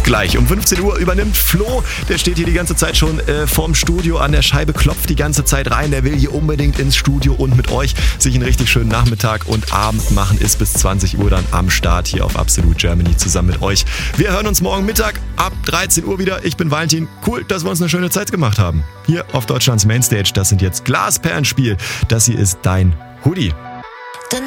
gleich. Um 15 Uhr übernimmt Flo. Der steht hier die ganze Zeit schon vorm Studio an der Scheibe, klopft die ganze Zeit rein. Der will hier unbedingt ins Studio und mit euch sich einen richtig schönen Nachmittag und Abend machen. Ist bis 20 Uhr dann am Start hier auf Absolute Germany zusammen mit euch. Wir hören uns morgen Mittag ab 13 Uhr wieder. Ich bin Valentin. Cool, dass wir uns eine schöne Zeit gemacht haben. Hier auf Deutschlands Mainstage. Das sind jetzt Glasperlenspiel. Das hier ist dein Hoodie.